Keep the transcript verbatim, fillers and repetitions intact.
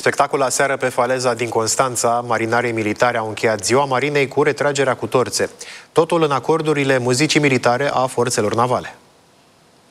Spectacol aseară pe faleza din Constanța, marinarii militari au încheiat Ziua Marinei cu retragerea cu torțe. Totul în acordurile muzicii militare a forțelor navale.